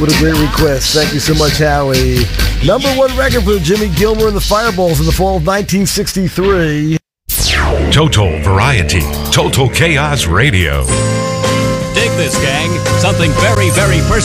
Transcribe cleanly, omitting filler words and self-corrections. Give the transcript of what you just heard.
What a great request. Thank you so much, Howie. Number one record for Jimmy Gilmer and the Fireballs in the fall of 1963. Total Variety, Total Chaos Radio. Dig this, gang. Something very, very personal.